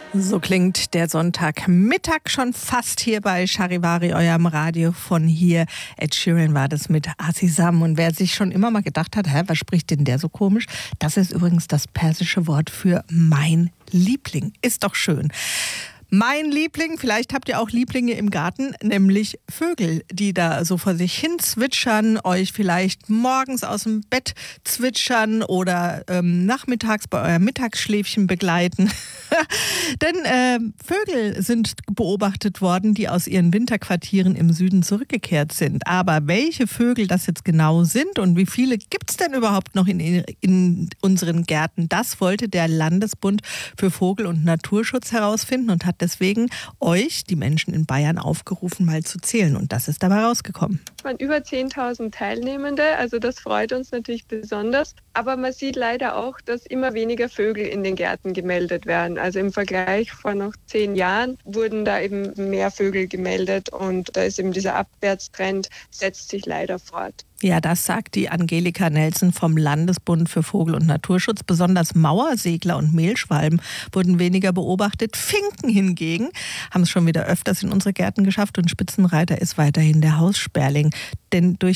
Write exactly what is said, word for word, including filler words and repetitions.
So klingt der Sonntagmittag schon fast hier bei Charivari, eurem Radio von hier. Ed Sheeran war das mit Azizam. Und wer sich schon immer mal gedacht hat, hä, was spricht denn der so komisch? Das ist übrigens das persische Wort für mein Liebling. Ist doch schön. Mein Liebling, vielleicht habt ihr auch Lieblinge im Garten, nämlich Vögel, die da so vor sich hin zwitschern, euch vielleicht morgens aus dem Bett zwitschern oder ähm, nachmittags bei eurem Mittagsschläfchen begleiten. Denn äh, Vögel sind beobachtet worden, die aus ihren Winterquartieren im Süden zurückgekehrt sind. Aber welche Vögel das jetzt genau sind und wie viele gibt es denn überhaupt noch in, in unseren Gärten, das wollte der Landesbund für Vogel- und Naturschutz herausfinden und hat deswegen euch, die Menschen in Bayern, aufgerufen, mal zu zählen. Und das ist dabei rausgekommen. Es waren über zehntausend Teilnehmende, also das freut uns natürlich besonders. Aber man sieht leider auch, dass immer weniger Vögel in den Gärten gemeldet werden. Also im Vergleich vor noch zehn Jahren wurden da eben mehr Vögel gemeldet. Und da ist eben dieser Abwärtstrend, setzt sich leider fort. Ja, das sagt die Angelika Nelson vom Landesbund für Vogel- und Naturschutz. Besonders Mauersegler und Mehlschwalben wurden weniger beobachtet. Finken hingegen haben es schon wieder öfters in unsere Gärten geschafft und Spitzenreiter ist weiterhin der Haussperling. Denn durch